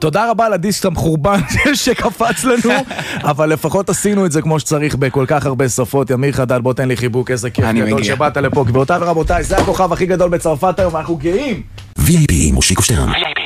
תודה רבה לדיסק המחורבן שקפץ לנו, אבל לפחות עשינו את זה כמו שצריך בכל כך הרבה שפות. ימיר חדד, בוא תן לי חיבוק, איזה כיף גדול שבאת לפה. גבירותיי ורבותיי, זה הכוכב הכי גדול בצרפת היום, אנחנו גאים. VIP מושיקו שטרן.